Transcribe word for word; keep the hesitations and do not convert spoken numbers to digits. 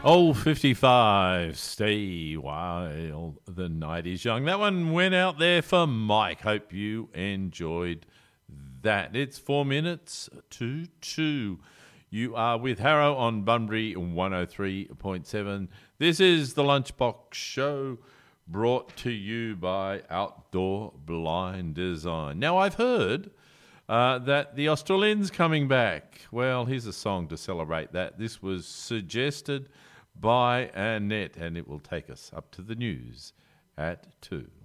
Oh, fifty-five, stay while the night is young. That one went out there for Mike. Hope you enjoyed that. It's four minutes to two. You are with Harrow on Bunbury one oh three point seven. This is the Lunchbox Show, brought to you by Outdoor Blind Design. Now, I've heard uh, that the Australians coming back. Well, here's a song to celebrate that. This was suggested by Annette, and it will take us up to the news at two.